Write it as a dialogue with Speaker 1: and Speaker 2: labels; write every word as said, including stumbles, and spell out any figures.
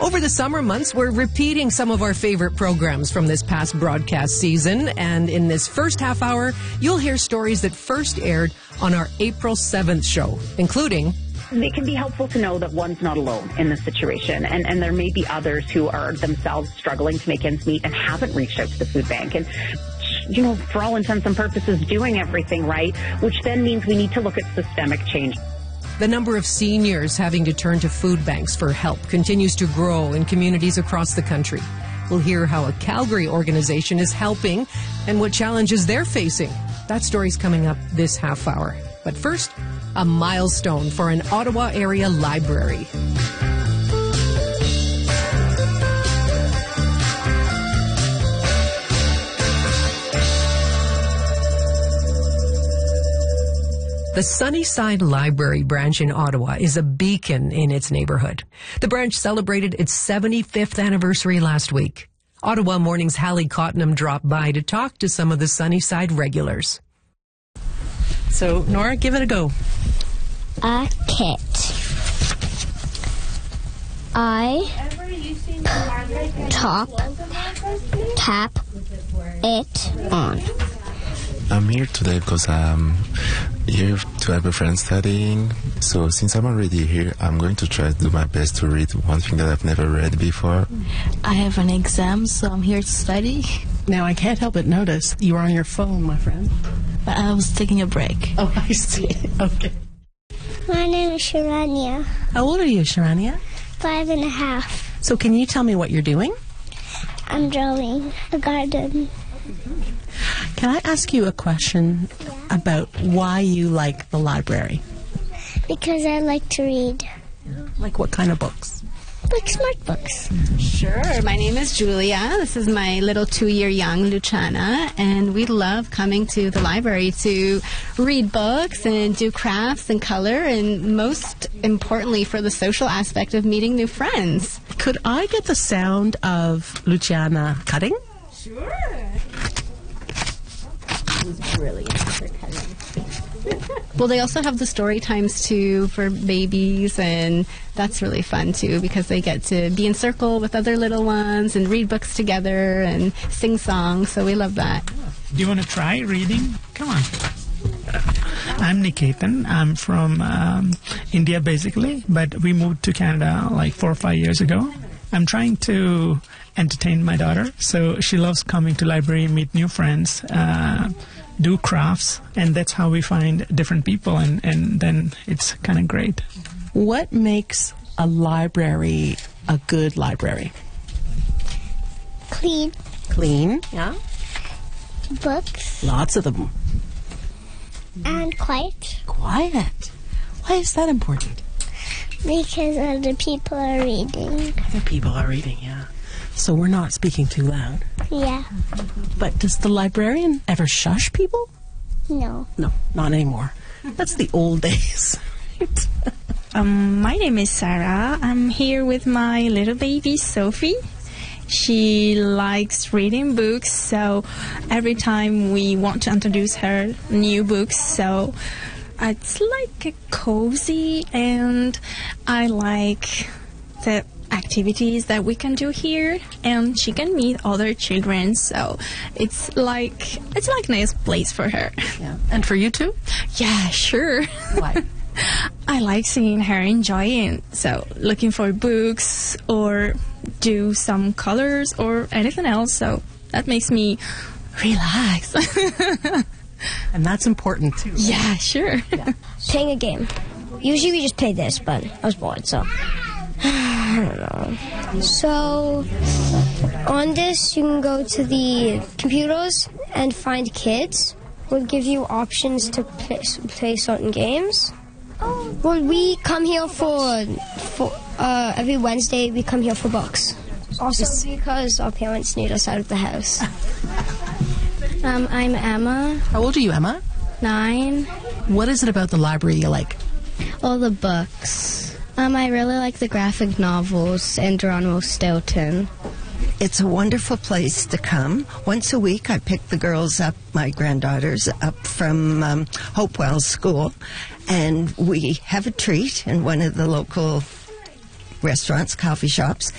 Speaker 1: Over the summer months, we're repeating some of our favorite programs from this past broadcast season. And in this first half hour, you'll hear stories that first aired on our April seventh show, including...
Speaker 2: It can be helpful to know that one's not alone in this situation, and, and there may be others who are themselves struggling to make ends meet and haven't reached out to the food bank. And, you know, for all intents and purposes, doing everything right, which then means we need to look at systemic change.
Speaker 1: The number of seniors having to turn to food banks for help continues to grow in communities across the country. We'll hear how a Calgary organization is helping and what challenges they're facing. That story's coming up this half hour. But first, a milestone for an Ottawa area library. The Sunnyside Library branch in Ottawa is a beacon in its neighborhood. The branch celebrated its seventy-fifth anniversary last week. Ottawa Morning's Hallie Cottenham dropped by to talk to some of the Sunnyside regulars. So, Nora, give it a go.
Speaker 3: A kit. I top, tap it on.
Speaker 4: I'm here today because I'm here to have a friend studying. So since I'm already here, I'm going to try to do my best to read one thing that I've never read before.
Speaker 5: I have an exam, so I'm here to study.
Speaker 6: Now, I can't help but notice you are on your phone, my friend.
Speaker 5: But I was taking a break.
Speaker 6: Oh, I see. Okay.
Speaker 3: My name is Sharanya.
Speaker 6: How old are you, Sharanya?
Speaker 3: Five and a half.
Speaker 6: So can you tell me what you're doing?
Speaker 3: I'm drawing a garden.
Speaker 6: Can I ask you a question
Speaker 3: Yeah.
Speaker 6: about why you like the library?
Speaker 3: Because I like to read.
Speaker 6: Like what kind of books?
Speaker 3: Like smart books.
Speaker 7: Sure. My name is Julia. This is my little two-year young Luciana, and we love coming to the library to read books and do crafts and color, and most importantly for the social aspect of meeting new friends.
Speaker 6: Could I get the sound of Luciana cutting?
Speaker 7: Sure. She's brilliant at her cutting. Well, they also have the story times too for babies, and that's really fun too because they get to be in circle with other little ones and read books together and sing songs, so we love that.
Speaker 8: Do you want to try reading? Come on. I'm Niketan. I'm from um, India basically, but we moved to Canada like four or five years ago. I'm trying to entertain my daughter, so she loves coming to library, meet new friends, uh, do crafts, and that's how we find different people, and, and then it's kind of great.
Speaker 6: What makes a library a good library?
Speaker 3: Clean.
Speaker 6: Clean, yeah.
Speaker 3: Books.
Speaker 6: Lots of them.
Speaker 3: And quiet.
Speaker 6: Quiet. Why is that important?
Speaker 3: Because other people are reading.
Speaker 6: Other people are reading, yeah. So we're not speaking too loud.
Speaker 3: Yeah.
Speaker 6: But does the librarian ever shush people?
Speaker 3: No.
Speaker 6: No, not anymore. That's the old days.
Speaker 9: um, my name is Sarah. I'm here with my little baby, Sophie. She likes reading books, so every time we want to introduce her new books, so it's like a cozy, and I like the activities that we can do here, and she can meet other children, so it's like it's like a nice place for her.
Speaker 6: Yeah. And for you too?
Speaker 9: Yeah, sure.
Speaker 6: Why?
Speaker 9: I like seeing her enjoying, so looking for books or do some colors or anything else, so that makes me relax.
Speaker 6: And that's important too. Right?
Speaker 9: Yeah, sure.
Speaker 6: Yeah.
Speaker 10: Playing a game. Usually we just play this, but I was bored, so I don't know. So on this, you can go to the computers and find kids. We'll give you options to play, play certain games. Well, we come here for, for uh, every Wednesday we come here for books. Also because our parents need us out of the house.
Speaker 11: um, I'm Emma.
Speaker 6: How old are you, Emma?
Speaker 11: Nine.
Speaker 6: What is it about the library you like?
Speaker 11: All the books. Um, I really like the graphic novels and Geronimo Stilton.
Speaker 12: It's a wonderful place to come. Once a week, I pick the girls up, my granddaughters, up from um, Hopewell School, and we have a treat in one of the local restaurants, coffee shops.